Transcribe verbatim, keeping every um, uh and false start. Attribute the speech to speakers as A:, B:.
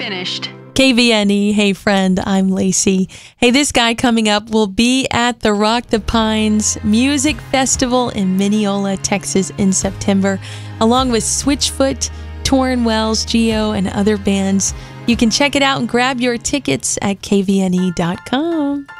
A: finished.
B: K V N E, hey friend, I'm Lacey. Hey, this guy coming up will be at the Rock the Pines Music Festival in Mineola, Texas in September, along with Switchfoot, Torrin Wells, Geo, and other bands. You can check it out and grab your tickets at K V N E dot com.